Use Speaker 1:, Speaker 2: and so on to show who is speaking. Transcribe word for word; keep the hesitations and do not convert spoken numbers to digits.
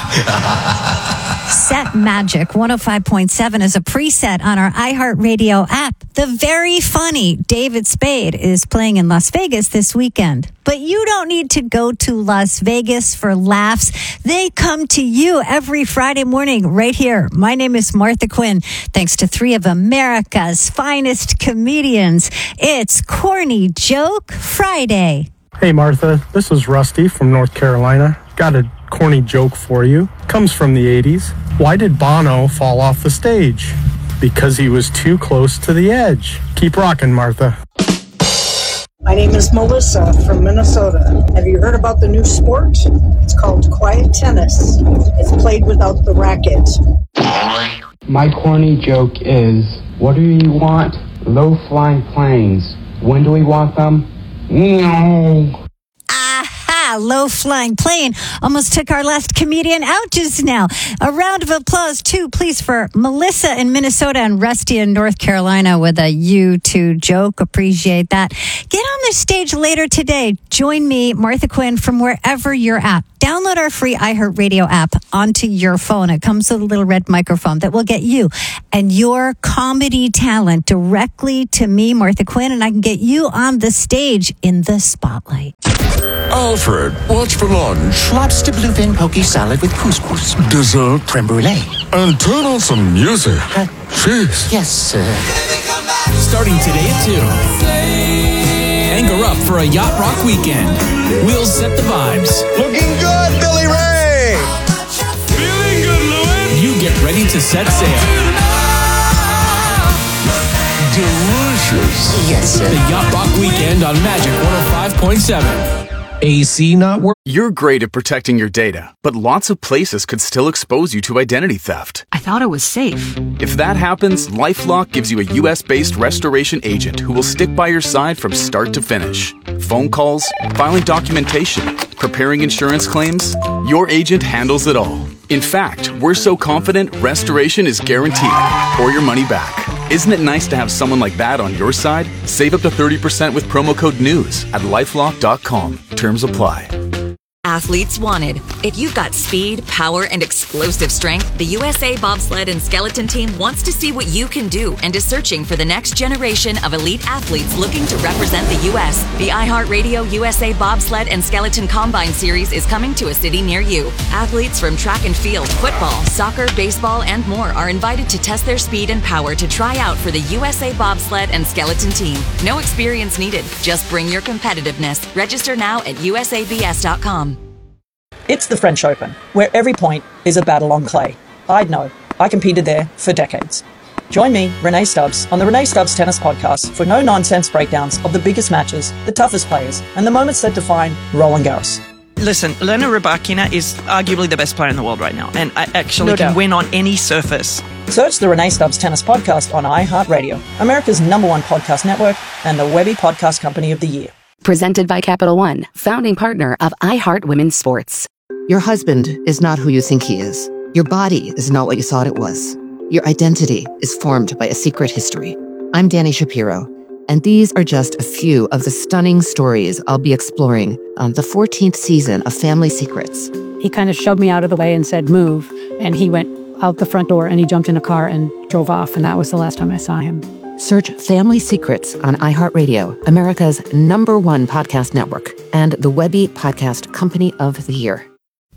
Speaker 1: Set Magic one oh five point seven is a preset on our iHeartRadio app. The very funny David Spade is playing in Las Vegas this weekend. But you don't need to go to Las Vegas for laughs. They come to you every Friday morning right here. My name is Martha Quinn. Thanks to three of America's finest comedians, it's Corny Joke Friday.
Speaker 2: Hey, Martha. This is Rusty from North Carolina. Got a corny joke for you. Comes from the eighties. Why did Bono fall off the stage? Because he was too close to the edge. Keep rocking, Martha.
Speaker 3: My name is Melissa from Minnesota. Have you heard about the new sport? It's called quiet tennis. It's played without the racket.
Speaker 4: My corny joke is, what do you want? Low-flying planes. When do we want them? No.
Speaker 1: Aha, low-flying plane almost took our last comedian out just now. A round of applause, too, please, for Melissa in Minnesota and Rusty in North Carolina with a U two joke. Appreciate that. Get on the stage later today. Join me, Martha Quinn, from wherever you're at. Download our free iHeartRadio app onto your phone. It comes with a little red microphone that will get you and your comedy talent directly to me, Martha Quinn, and I can get you on the stage in the spotlight.
Speaker 5: Alfred, what's for lunch?
Speaker 6: Lobster bluefin poke salad with couscous.
Speaker 5: Dessert?
Speaker 6: Creme brulee.
Speaker 5: And turn on some music.
Speaker 6: Uh,
Speaker 5: Cheers.
Speaker 6: Yes, sir.
Speaker 7: Starting today at two. Anchor up for a Yacht Rock weekend. We'll set the vibes.
Speaker 8: Looking good, Billy Ray!
Speaker 7: Feeling good, Louis! You get ready to set sail.
Speaker 5: Delicious.
Speaker 6: Yes, sir.
Speaker 7: The Yacht Rock weekend on Magic one oh five point seven.
Speaker 8: A C not working.
Speaker 9: You're great at protecting your data, but lots of places could still expose you to identity theft.
Speaker 10: I thought it was safe.
Speaker 9: If that happens, LifeLock gives you a U S-based restoration agent who will stick by your side from start to finish. Phone calls, filing documentation, preparing insurance claims, your agent handles it all. In fact, we're so confident restoration is guaranteed or your money back. Isn't it nice to have someone like that on your side? Save up to thirty percent with promo code NEWS at lifelock dot com. Terms apply.
Speaker 11: Athletes wanted. If you've got speed, power, and explosive strength, the U S A Bobsled and Skeleton Team wants to see what you can do and is searching for the next generation of elite athletes looking to represent the U S. The iHeartRadio U S A Bobsled and Skeleton Combine Series is coming to a city near you. Athletes from track and field, football, soccer, baseball, and more are invited to test their speed and power to try out for the U S A Bobsled and Skeleton Team. No experience needed. Just bring your competitiveness. Register now at U S A B S dot com.
Speaker 3: It's the French Open, where every point is a battle on clay. I'd know. I competed there for decades. Join me, Renee Stubbs, on the Renee Stubbs Tennis Podcast for no-nonsense breakdowns of the biggest matches, the toughest players, and the moments that define Roland Garros.
Speaker 12: Listen, Elena Rybakina is arguably the best player in the world right now, and I actually
Speaker 3: No
Speaker 12: can
Speaker 3: doubt.
Speaker 12: win on any surface.
Speaker 3: Search the Renee Stubbs Tennis Podcast on iHeartRadio, America's number one podcast network, and the Webby Podcast Company of the Year.
Speaker 13: Presented by Capital One, founding partner of iHeart Women's Sports.
Speaker 14: Your husband is not who you think he is. Your body is not what you thought it was. Your identity is formed by a secret history. I'm Danny Shapiro, and these are just a few of the stunning stories I'll be exploring on the fourteenth season of Family Secrets.
Speaker 15: He kind of shoved me out of the way and said, move. And he went out the front door and he jumped in a car and drove off. And that was the last time I saw him.
Speaker 14: Search Family Secrets on iHeartRadio, America's number one podcast network, and the Webby Podcast Company of the Year.